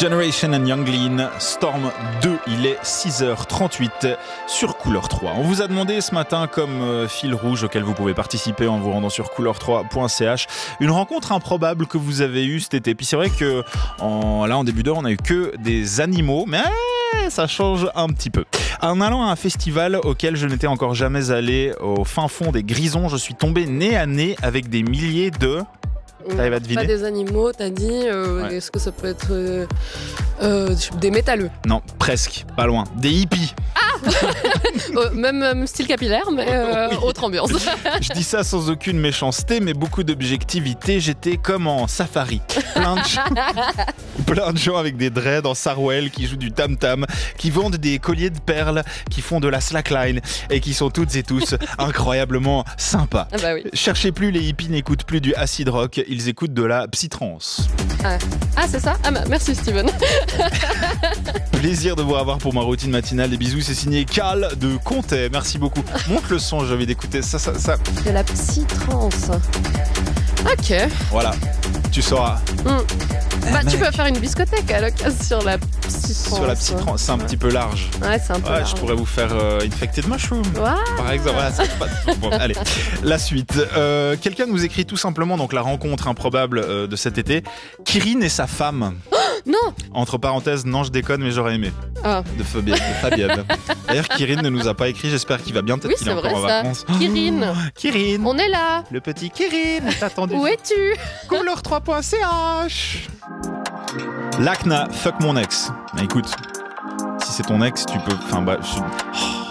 Generation and Young Lean, Storm 2, il est 6h38 sur Couleur 3. On vous a demandé ce matin comme fil rouge auquel vous pouvez participer en vous rendant sur couleur3.ch une rencontre improbable que vous avez eue cet été. Puis c'est vrai que en début d'heure on a eu que des animaux, mais ça change un petit peu. En allant à un festival auquel je n'étais encore jamais allé, au fin fond des Grisons, je suis tombé nez à nez avec des milliers de... T'arrives à deviner ? Pas des animaux, t'as dit. Ouais. Est-ce que ça peut être des métalleux ? Non, presque, pas loin. Des hippies. Même style capillaire, mais autre ambiance. Je dis ça sans aucune méchanceté, mais beaucoup d'objectivité. J'étais comme en safari. Plein de gens avec des dreads en sarouel qui jouent du tam-tam, qui vendent des colliers de perles, qui font de la slackline et qui sont toutes et tous incroyablement sympas. Ah bah oui. Cherchez plus, les hippies n'écoutent plus du acid rock, ils écoutent de la psytrance. Ah, c'est ça ? Ah bah, merci Steven. Plaisir de vous revoir pour ma routine matinale. Des bisous, c'est signé Carl de Comté. Merci beaucoup. Monte le son, j'ai envie d'écouter ça. De la psytrance. Ok. Voilà, tu sauras. Bah, tu peux faire une discothèque à l'occasion sur la psytrance. Sur la psytrance, c'est un petit peu large. Ouais, c'est un peu large. Je pourrais vous faire Infected Mushroom. Ouais. Par exemple, voilà, c'est pas... Bon, allez, la suite. Quelqu'un nous écrit tout simplement donc la rencontre improbable de cet été. Kirin et sa femme. Non. Entre parenthèses, non, je déconne, mais j'aurais aimé. De Fabienne. D'ailleurs, Kirin ne nous a pas écrit. J'espère qu'il va bien. Peut-être Oui, qu'il est c'est encore vrai, en ça. vacances. Kirin. Kirin. On est là. Le petit Kirin est attendu. Où es-tu ? Couleur3.ch. Lacna, fuck mon ex. Écoute, si c'est ton ex, tu peux. Enfin, bah.